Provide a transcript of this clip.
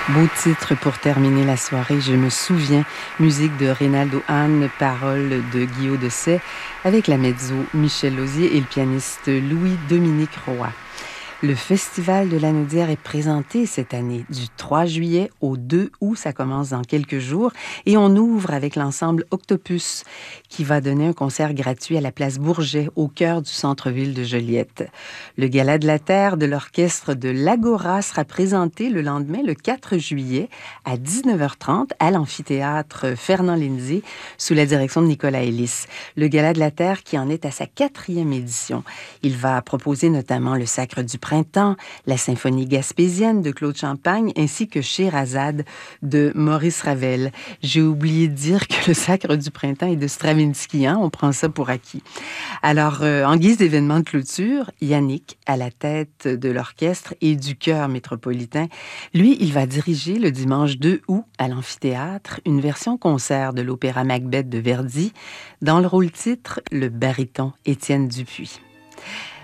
Beau titre pour terminer la soirée, je me souviens. Musique de Reynaldo Hahn, paroles de Guillaume Dessay, avec la mezzo Michel Lauzier et le pianiste Louis-Dominique Roy. Le Festival de l'Anaudière est présenté cette année du 3 juillet au 2 août. Ça commence dans quelques jours. Et on ouvre avec l'ensemble Octopus qui va donner un concert gratuit à la place Bourget au cœur du centre-ville de Joliette. Le Gala de la Terre de l'orchestre de l'Agora sera présenté le lendemain, le 4 juillet, à 19h30 à l'amphithéâtre Fernand Lindsay sous la direction de Nicolas Ellis. Le Gala de la Terre qui en est à sa 4e édition. Il va proposer notamment le Sacre du Printemps, la symphonie gaspésienne de Claude Champagne, ainsi que Scheherazade de Maurice Ravel. J'ai oublié de dire que le Sacre du Printemps est de Stravinsky, hein? On prend ça pour acquis. Alors, en guise d'événement de clôture, Yannick, à la tête de l'orchestre et du chœur métropolitain, lui, il va diriger le dimanche 2 août à l'amphithéâtre une version concert de l'opéra Macbeth de Verdi, dans le rôle titre, le baryton Étienne Dupuis.